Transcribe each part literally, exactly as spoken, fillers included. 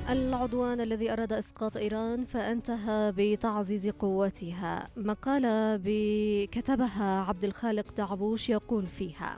العدوان الذي أراد إسقاط إيران فانتهى بتعزيز قوتها. مقالة كتبها عبد الخالق دعبوش يقول فيها: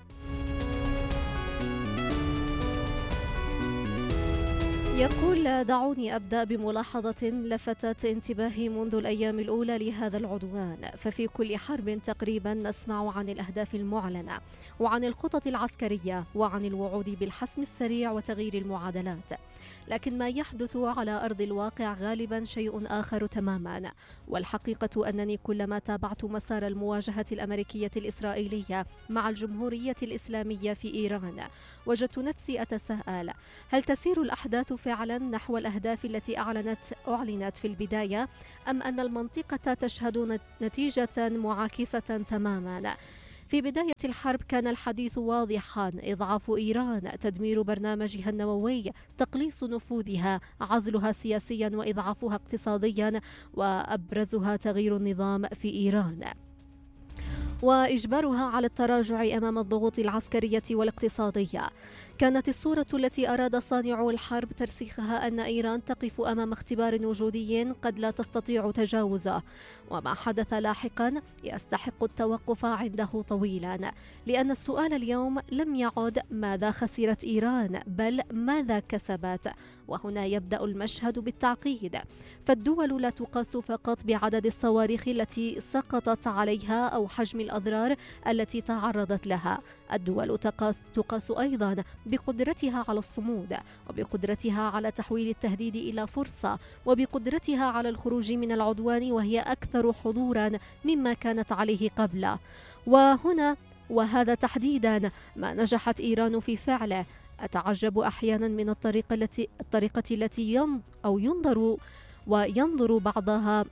يقول: دعوني أبدأ بملاحظة لفتت انتباهي منذ الأيام الأولى لهذا العدوان. ففي كل حرب تقريبا نسمع عن الأهداف المعلنة وعن الخطط العسكرية وعن الوعود بالحسم السريع وتغيير المعادلات، لكن ما يحدث على أرض الواقع غالبا شيء آخر تماما. والحقيقة أنني كلما تابعت مسار المواجهة الأمريكية الإسرائيلية مع الجمهورية الإسلامية في إيران وجدت نفسي أتساءل: هل تسير الأحداث فعلا نحو الأهداف التي أعلنت أعلنت في البداية، أم أن المنطقة تشهد نتيجة معاكسة تماما؟ في بداية الحرب كان الحديث واضحا: إضعاف إيران، تدمير برنامجها النووي، تقليص نفوذها، عزلها سياسيا وإضعافها اقتصاديا، وأبرزها تغيير النظام في إيران وإجبارها على التراجع أمام الضغوط العسكرية والاقتصادية. كانت الصورة التي أراد صانعو الحرب ترسيخها أن إيران تقف أمام اختبار وجودي قد لا تستطيع تجاوزه، وما حدث لاحقا يستحق التوقف عنده طويلا، لأن السؤال اليوم لم يعد ماذا خسرت إيران، بل ماذا كسبت. وهنا يبدأ المشهد بالتعقيد، فالدول لا تقاس فقط بعدد الصواريخ التي سقطت عليها أو حجم الأضرار التي تعرضت لها، الدول تقاس, تقاس أيضا بقدرتها على الصمود، وبقدرتها على تحويل التهديد إلى فرصة، وبقدرتها على الخروج من العدوان وهي أكثر حضورا مما كانت عليه قبل. وهنا وهذا تحديدا ما نجحت إيران في فعله. أتعجب أحيانا من الطريقة التي الطريقة التي ين أو ينظر وينظر بعضها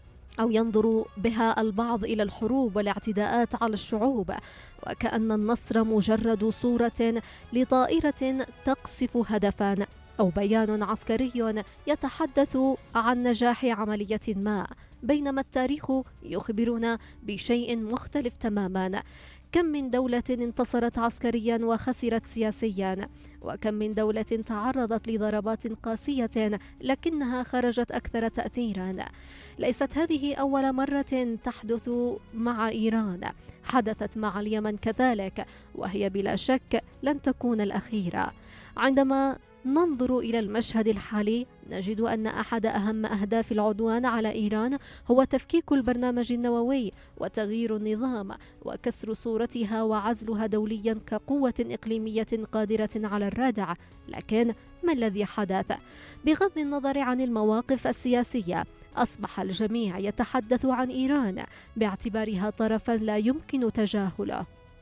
أو ينظر بها البعض إلى الحروب والاعتداءات على الشعوب، وكأن النصر مجرد صورة لطائرة تقصف هدفا أو بيان عسكري يتحدث عن نجاح عملية ما، بينما التاريخ يخبرنا بشيء مختلف تماما. كم من دولة انتصرت عسكريا وخسرت سياسيا، وكم من دولة تعرضت لضربات قاسية لكنها خرجت أكثر تأثيرا. ليست هذه أول مرة تحدث مع إيران، حدثت مع اليمن كذلك، وهي بلا شك لن تكون الأخيرة. عندما ننظر إلى المشهد الحالي نجد أن أحد أهم أهداف العدوان على إيران هو تفكيك البرنامج النووي وتغيير النظام وكسر صورتها وعزلها دوليا كقوة إقليمية قادرة على الردع. لكن ما الذي حدث؟ بغض النظر عن المواقف السياسية، أصبح الجميع يتحدث عن إيران باعتبارها طرفا لا يمكن تجاهله.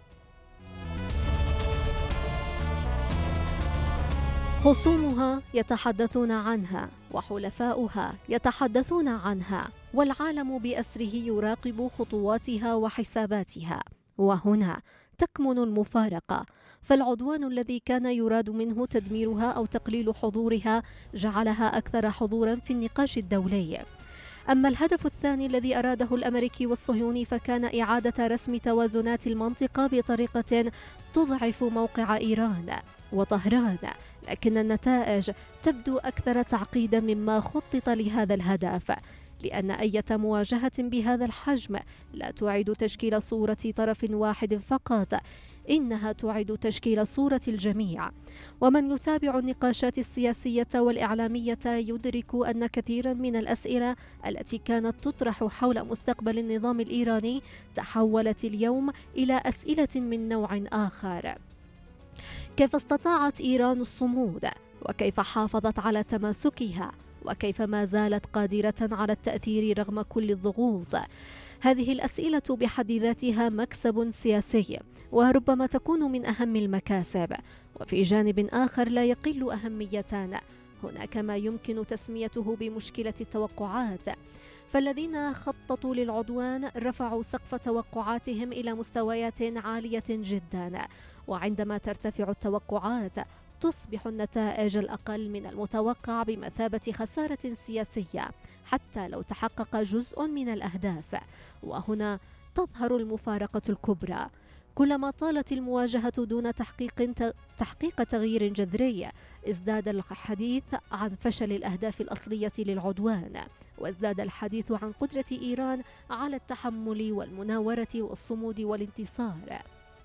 خصومها يتحدثون عنها، وحلفاؤها يتحدثون عنها، والعالم بأسره يراقب خطواتها وحساباتها. وهنا تكمن المفارقة، فالعدوان الذي كان يراد منه تدميرها أو تقليل حضورها جعلها أكثر حضورا في النقاش الدولي. أما الهدف الثاني الذي أراده الأمريكي والصهيوني فكان إعادة رسم توازنات المنطقة بطريقة تضعف موقع إيران وطهران، لكن النتائج تبدو أكثر تعقيدا مما خطط لهذا الهدف، لأن أي مواجهة بهذا الحجم لا تعيد تشكيل صورة طرف واحد فقط، إنها تعيد تشكيل صورة الجميع. ومن يتابع النقاشات السياسية والإعلامية يدرك أن كثيرا من الأسئلة التي كانت تطرح حول مستقبل النظام الإيراني تحولت اليوم إلى أسئلة من نوع آخر: كيف استطاعت إيران الصمود؟ وكيف حافظت على تماسكها؟ وكيف ما زالت قادرة على التأثير رغم كل الضغوط؟ هذه الأسئلة بحد ذاتها مكسب سياسي، وربما تكون من أهم المكاسب. وفي جانب آخر لا يقل أهمية، هناك ما يمكن تسميته بمشكلة التوقعات. فالذين خططوا للعدوان رفعوا سقف توقعاتهم إلى مستويات عالية جدا، وعندما ترتفع التوقعات تصبح النتائج الأقل من المتوقع بمثابة خسارة سياسية حتى لو تحقق جزء من الأهداف. وهنا تظهر المفارقة الكبرى: كلما طالت المواجهة دون تحقيق تحقيق تغيير جذري ازداد الحديث عن فشل الأهداف الأصلية للعدوان، وازداد الحديث عن قدرة إيران على التحمل والمناورة والصمود والانتصار.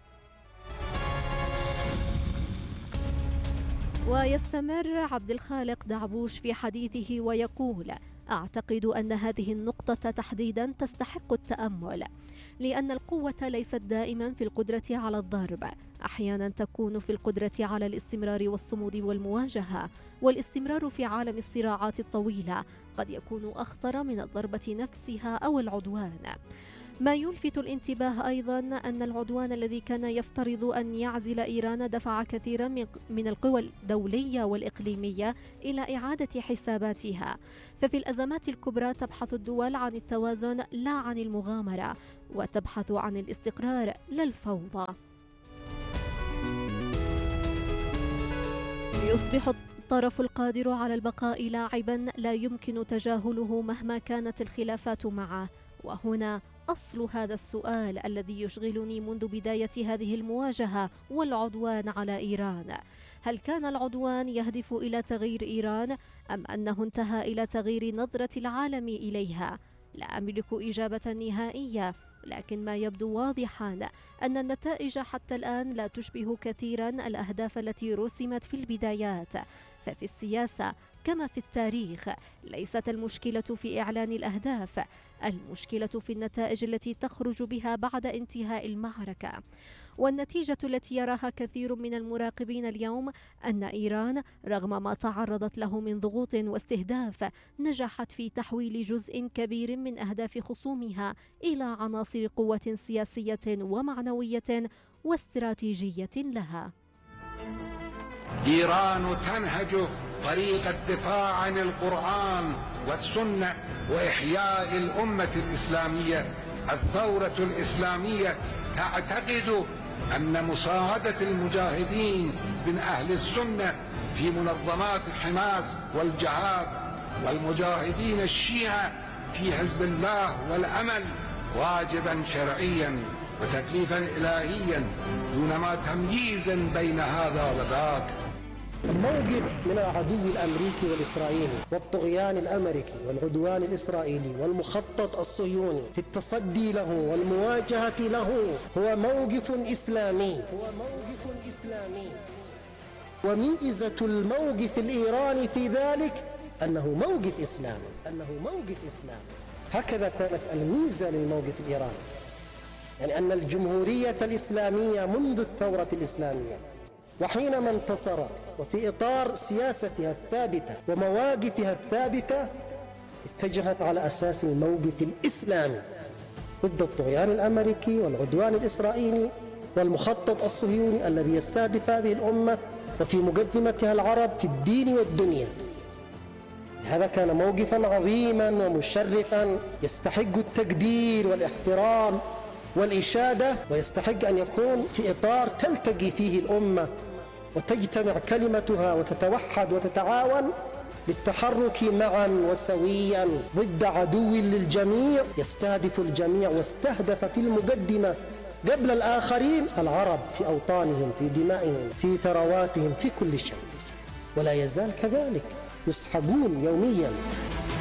ويستمر عبد الخالق دعبوش في حديثه ويقول: أعتقد أن هذه النقطة تحديدا تستحق التأمل، لأن القوة ليست دائما في القدرة على الضرب، أحيانا تكون في القدرة على الاستمرار والصمود والمواجهة، والاستمرار في عالم الصراعات الطويلة قد يكون أخطر من الضربة نفسها أو العدوان. ما يلفت الانتباه أيضا أن العدوان الذي كان يفترض أن يعزل إيران دفع كثيرا من القوى الدولية والإقليمية إلى إعادة حساباتها، ففي الأزمات الكبرى تبحث الدول عن التوازن لا عن المغامرة، وتبحث عن الاستقرار لا الفوضى. يصبح الطرف القادر على البقاء لاعبا لا يمكن تجاهله مهما كانت الخلافات معه، وهنا أصل هذا السؤال الذي يشغلني منذ بداية هذه المواجهة والعدوان على إيران: هل كان العدوان يهدف إلى تغيير إيران أم أنه انتهى إلى تغيير نظرة العالم إليها؟ لا أملك إجابة نهائية، لكن ما يبدو واضحا أن النتائج حتى الآن لا تشبه كثيرا الأهداف التي رسمت في البدايات. ففي السياسة كما في التاريخ ليست المشكلة في إعلان الأهداف، المشكلة في النتائج التي تخرج بها بعد انتهاء المعركة. والنتيجة التي يراها كثير من المراقبين اليوم أن إيران رغم ما تعرضت له من ضغوط واستهداف نجحت في تحويل جزء كبير من أهداف خصومها إلى عناصر قوة سياسية ومعنوية واستراتيجية لها. إيران تنهج طريق الدفاع عن القرآن والسنة وإحياء الأمة الإسلامية. الثورة الإسلامية تعتقد أن مساعدة المجاهدين من أهل السنة في منظمات حماس والجهاد والمجاهدين الشيعة في حزب الله والأمل واجبا شرعيا وتكليفا إلهيا دون ما تمييزا بين هذا وذاك. الموقف من العدو الأمريكي والإسرائيلي والطغيان الأمريكي والعدوان الإسرائيلي والمخطط الصهيوني في التصدي له والمواجهة له هو موقف إسلامي هو موقف إسلامي وميزة الموقف الإيراني في ذلك أنه موقف إسلامي أنه موقف إسلامي هكذا كانت الميزة للموقف الإيراني، يعني أن الجمهورية الإسلامية منذ الثورة الإسلامية وحينما انتصرت وفي إطار سياستها الثابتة ومواقفها الثابتة اتجهت على أساس الموقف الإسلامي ضد الطغيان الأمريكي والعدوان الإسرائيلي والمخطط الصهيوني الذي يستهدف هذه الأمة وفي مقدمتها العرب في الدين والدنيا. هذا كان موقفا عظيما ومشرفا يستحق التقدير والاحترام والإشادة، ويستحق أن يكون في إطار تلتقي فيه الأمة وتجتمع كلمتها وتتوحد وتتعاون للتحرك معا وسويا ضد عدو للجميع يستهدف الجميع، واستهدف في المقدمة قبل الآخرين العرب في أوطانهم في دمائهم في ثرواتهم في كل شيء، ولا يزال كذلك يسحقون يوميا.